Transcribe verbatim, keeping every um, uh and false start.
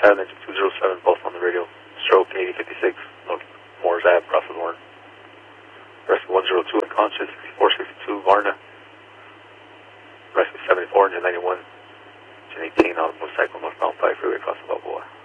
seven, engine two zero seven, both on the radio. Stroke eighty fifty-six, no Moore's Ave, Crossing Warren. Rescue one zero two, unconscious, sixty-four sixty-two, Varna. Rescue seventy-four, engine ninety-one, engine eighteen, on motorcycle, northbound five freeway, crossing Balboa.